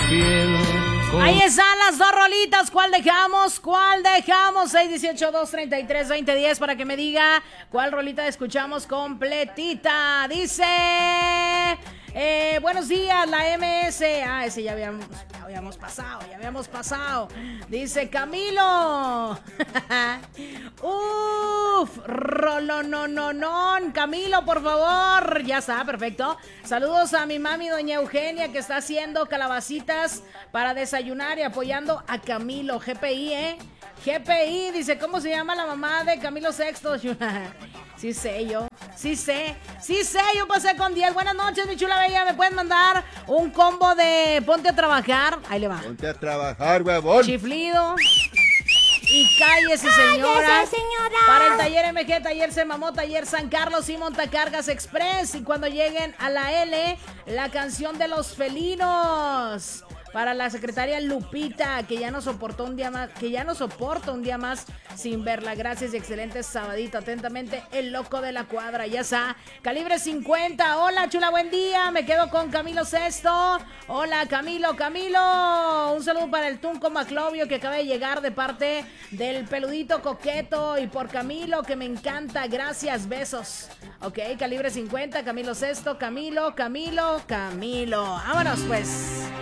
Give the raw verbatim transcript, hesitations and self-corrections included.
piel. Con... Ahí están las dos rolitas. ¿Cuál dejamos? ¿Cuál dejamos? seis dieciocho, dos treinta y tres, veinte diez para que me diga cuál rolita escuchamos completita. Dice... Eh, buenos días, la M S. Ah, ese ya habíamos, ya habíamos pasado, ya habíamos pasado. Dice Camilo. Uf, rolonononon. Camilo, por favor. Ya está, perfecto. Saludos a mi mami, doña Eugenia, que está haciendo calabacitas para desayunar y apoyando a Camilo. G P I, ¿eh? G P I, dice, ¿cómo se llama la mamá de Camilo Sexto? Sí sé yo, sí sé, sí sé, yo pasé con diez. Buenas noches, mi chula bella, ¿me pueden mandar un combo de ponte a trabajar? Ahí le va. Ponte a trabajar, huevón. Chiflido y cállese, señora. Cállese, señora. Para el taller M G, taller Se Mamó, taller San Carlos y Montacargas Express. Y cuando lleguen a la L, la canción de los felinos. Para la secretaria Lupita, que ya no soportó un día más, que ya no soporta un día más sin verla. Gracias y excelente sabadito. Atentamente, el loco de la cuadra. Ya está. Calibre cincuenta. Hola, chula, buen día. Me quedo con Camilo Sesto. Hola, Camilo, Camilo. Un saludo para el Tunco Maclovio, que acaba de llegar de parte del peludito coqueto. Y por Camilo, que me encanta. Gracias, besos. Ok, calibre cincuenta, Camilo Sesto. Camilo, Camilo, Camilo. Vámonos, pues.